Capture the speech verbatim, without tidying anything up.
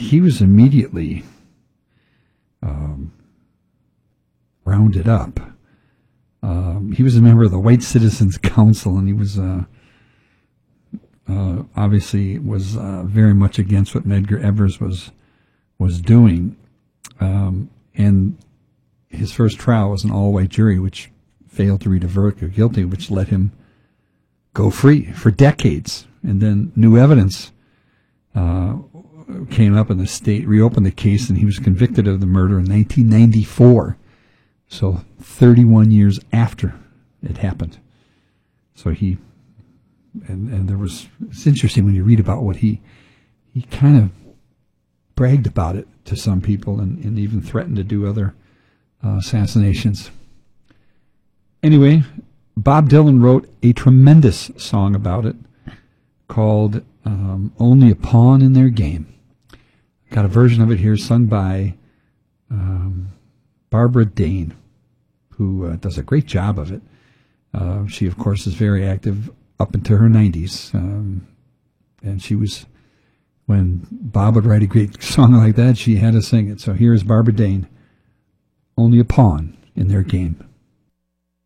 he was immediately um, rounded up. Um, he was a member of the White Citizens Council, and he was uh, uh, obviously was uh, very much against what Medgar Evers was was doing. Um, and his first trial was an all-white jury, which failed to read a verdict of guilty, which let him go free for decades. And then new evidence uh, came up, and the state reopened the case, and he was convicted of the murder in nineteen ninety-four. So thirty-one years after it happened. So he, and, and there was, it's interesting when you read about what he, he kind of bragged about it to some people, and, and even threatened to do other uh, assassinations. Anyway, Bob Dylan wrote a tremendous song about it called um, Only a Pawn in Their Game. Got a version of it here sung by um, Barbara Dane, who uh, does a great job of it. Uh, she, of course, is very active up into her nineties. Um, and she was, when Bob would write a great song like that, she had to sing it. So here's Barbara Dane, Only a Pawn in Their Game.